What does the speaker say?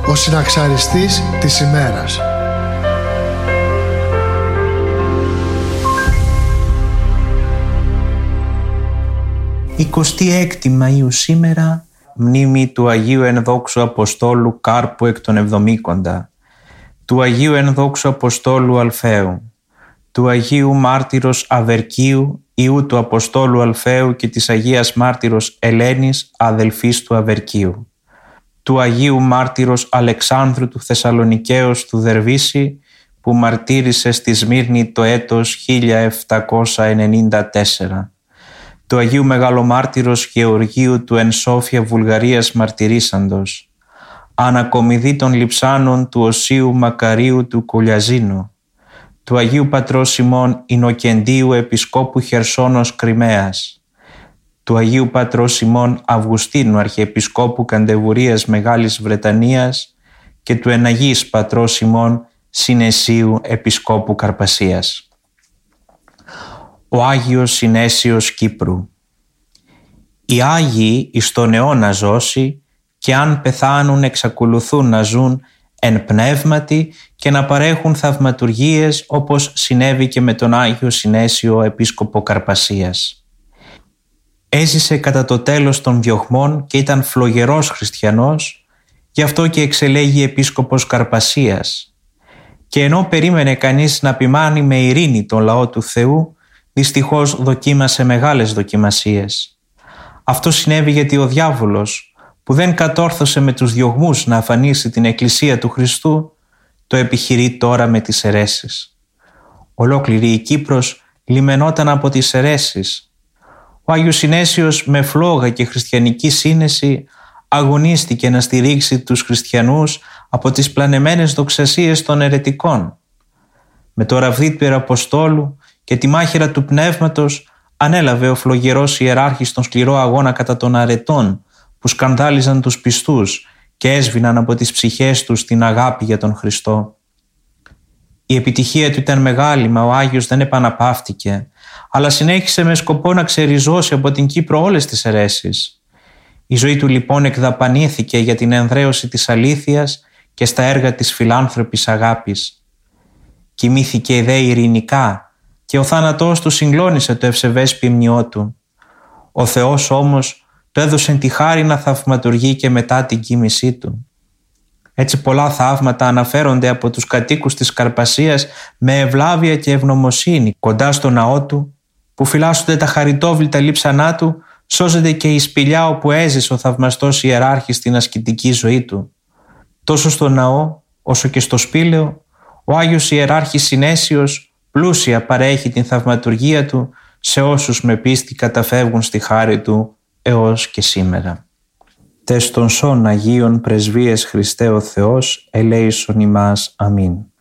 Ο συναξαριστής της ημέρας. Η 26η Μαΐου σήμερα, μνήμη του Αγίου Ενδόξου Αποστόλου Κάρπου εκ των Εβδομήκοντα, του Αγίου Ενδόξου Αποστόλου Αλφαίου, του Αγίου Μάρτυρος Αβερκίου, ιού του Αποστόλου Αλφαίου και της Αγίας Μάρτυρος Ελένης, αδελφής του Αβερκίου, του Αγίου Μάρτυρος Αλεξάνδρου του Θεσσαλονικαίος του Δερβίση, που μαρτύρησε στη Σμύρνη το έτος 1794, του Αγίου Μεγαλομάρτυρος Γεωργίου του εν Σόφια Βουλγαρίας μαρτυρήσαντος, ανακομιδή των λειψάνων του Οσίου Μακαρίου του Κουλιαζίνου, του Αγίου Πατρός Σιμών Ινοκεντίου Επισκόπου Χερσόνος Κριμαίας, του Αγίου Πατρός Σιμών Αυγουστίνου Αρχιεπισκόπου Καντεβουρίας Μεγάλης Βρετανίας και του Εναγής Πατρός Σιμών Συνεσίου Επισκόπου Καρπασίας. Ο Άγιος Συνέσιος Κύπρου. Οι Άγιοι εις τον αιώνα ζώσει και αν πεθάνουν εξακολουθούν να ζουν εν πνεύματι και να παρέχουν θαυματουργίες, όπως συνέβη και με τον Άγιο Συνέσιο Επίσκοπο Καρπασίας. Έζησε κατά το τέλος των διωγμών και ήταν φλογερός χριστιανός, γι' αυτό και εξελέγει Επίσκοπος Καρπασίας. Και ενώ περίμενε κανείς να ποιμάνει με ειρήνη τον λαό του Θεού, δυστυχώς δοκίμασε μεγάλες δοκιμασίες. Αυτό συνέβη γιατί ο διάβολος, που δεν κατόρθωσε με τους διωγμούς να αφανίσει την Εκκλησία του Χριστού, το επιχειρεί τώρα με τις αιρέσεις. Ολόκληρη η Κύπρος λιμενόταν από τις αιρέσεις. Ο Άγιος Συνέσιος με φλόγα και χριστιανική σύνεση αγωνίστηκε να στηρίξει τους χριστιανούς από τις πλανεμένες δοξασίες των αιρετικών. Με το ραβδί του Ιεραποστόλου και τη μάχαιρα του πνεύματος ανέλαβε ο φλογερός ιεράρχης τον σκληρό αγώνα κατά των αρετών που σκανδάλιζαν τους πιστούς και έσβηναν από τις ψυχές τους την αγάπη για τον Χριστό. Η επιτυχία του ήταν μεγάλη, μα ο Άγιος δεν επαναπαύτηκε, αλλά συνέχισε με σκοπό να ξεριζώσει από την Κύπρο όλες τις αιρέσεις. Η ζωή του λοιπόν εκδαπανήθηκε για την ενδραίωση της αλήθειας και στα έργα της φιλάνθρωπης αγάπης. Κοιμήθηκε δε ειρηνικά και ο θάνατός του συγκλώνησε το ευσεβές ποιμνιό του. Ο Θεός όμως του έδωσε τη χάρη να θαυματουργεί και μετά την κοίμησή του. Έτσι πολλά θαύματα αναφέρονται από τους κατοίκους της Καρπασίας με ευλάβεια και ευγνωμοσύνη κοντά στο ναό του, που φυλάσσονται τα χαριτόβλητα λείψανά του, σώζεται και η σπηλιά όπου έζησε ο θαυμαστός ιεράρχης στην ασκητική ζωή του. Τόσο στο ναό όσο και στο σπήλαιο, ο Άγιος Ιεράρχης Συνέσιος πλούσια παρέχει την θαυματουργία του σε όσους με πίστη καταφεύγουν στη χάρη του έως και σήμερα. Τες των σών Αγίων Πρεσβείες Χριστέ ο Θεός, ελέησον ημάς. Αμήν.